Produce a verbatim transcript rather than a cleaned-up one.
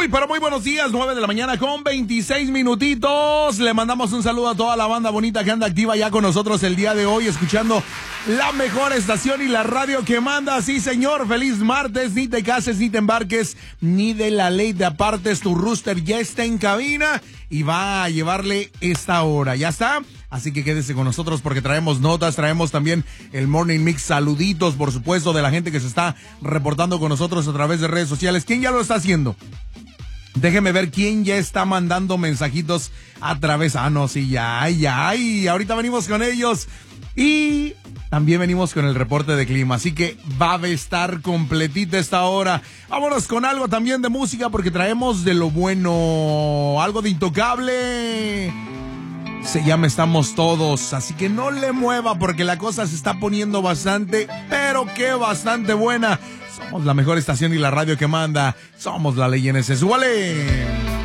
Muy, pero muy buenos días, nueve de la mañana con veintiséis minutitos. Le mandamos un saludo a toda la banda bonita que anda activa ya con nosotros el día de hoy, escuchando la mejor estación y la radio que manda. Sí, señor, feliz martes, ni te cases, ni te embarques, ni de la ley te apartes. Tu rooster ya está en cabina y va a llevarle esta hora. ¿Ya está? Así que quédese con nosotros porque traemos notas, traemos también el Morning Mix, saluditos, por supuesto, de la gente que se está reportando con nosotros a través de redes sociales. ¿Quién ya lo está haciendo? Déjeme ver quién ya está mandando mensajitos a través. Ah, no, sí, ya, ya, y ahorita venimos con ellos. Y también venimos con el reporte de clima, así que va a estar completita esta hora. Vámonos con algo también de música porque traemos de lo bueno, algo de Intocable. Se llama Estamos Todos, así que no le mueva porque la cosa se está poniendo bastante, pero que bastante buena. Somos la mejor estación y la radio que manda. Somos la ley en ese. ¡Súbale!